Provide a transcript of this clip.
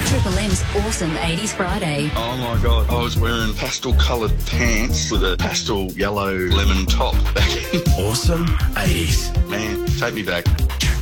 Triple M's Awesome 80s Friday. Oh my God, I was wearing pastel coloured pants with a pastel yellow lemon top back in. Awesome 80s. Man, take me back.